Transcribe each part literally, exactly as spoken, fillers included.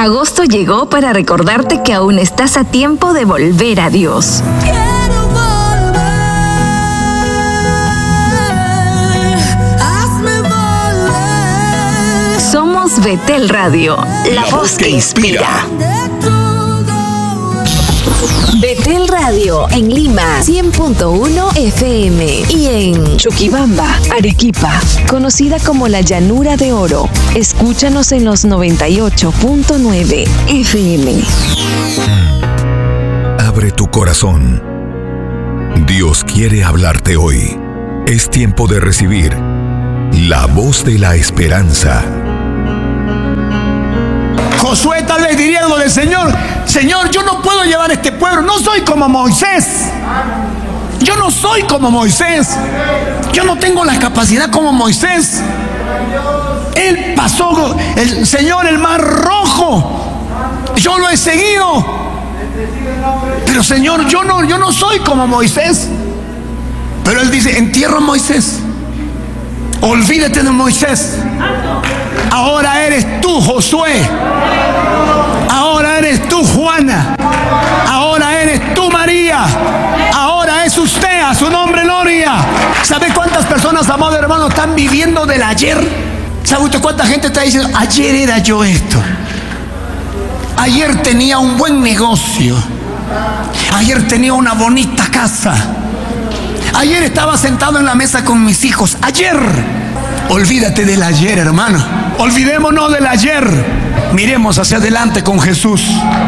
Agosto llegó para recordarte que aún estás a tiempo de volver a Dios. Quiero volver, hazme volver. Somos Betel Radio, la, La voz que inspira. Betel Radio en Lima, cien punto uno F M, y en Chuquibamba, Arequipa, conocida como la Llanura de Oro. Escúchanos en los noventa y ocho punto nueve F M. Abre tu corazón. Dios quiere hablarte hoy. Es tiempo de recibir la voz de la esperanza. Josué tal vez diría algo del Señor: Señor, yo no puedo llevar este pueblo, no soy como Moisés. Yo no soy como Moisés. Yo no tengo la capacidad como Moisés. Él pasó, el Señor, el mar rojo. Yo lo he seguido. Pero Señor, yo no, yo no soy como Moisés. Pero Él dice: entierro a Moisés. Olvídate de Moisés. Ahora eres tú, Josué. Ahora eres tú, Juana. Ahora eres tú, María. Ahora es usted, a su nombre gloria. ¿Sabe cuántas personas, amado hermano, están viviendo del ayer? ¿Sabe usted cuánta gente está diciendo: ayer era yo esto? Ayer tenía un buen negocio. Ayer tenía una bonita casa. Ayer estaba sentado en la mesa con mis hijos. Ayer. Olvídate del ayer, hermano. Olvidémonos del ayer. Miremos hacia adelante con Jesús.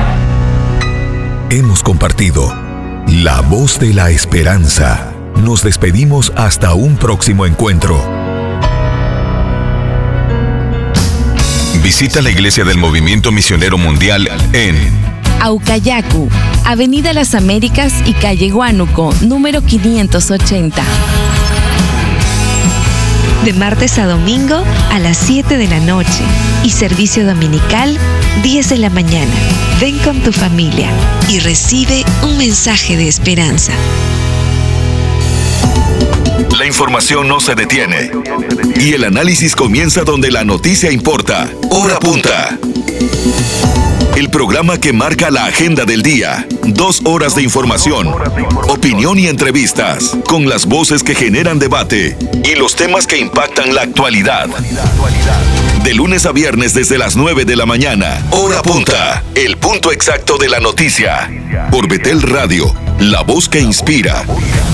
Hemos compartido la voz de la esperanza. Nos despedimos hasta un próximo encuentro. Visita la Iglesia del Movimiento Misionero Mundial en Aucayacu, Avenida Las Américas y Calle Huánuco, número quinientos ochenta. De martes a domingo a las siete de la noche y servicio dominical diez de la mañana. Ven con tu familia y recibe un mensaje de esperanza. La información no se detiene y el análisis comienza donde la noticia importa. Hora punta. El programa que marca la agenda del día. Dos horas de información, opinión y entrevistas, con las voces que generan debate y los temas que impactan la actualidad. De lunes a viernes desde las nueve de la mañana. Hora punta. El punto exacto de la noticia. Por Betel Radio, la voz que inspira.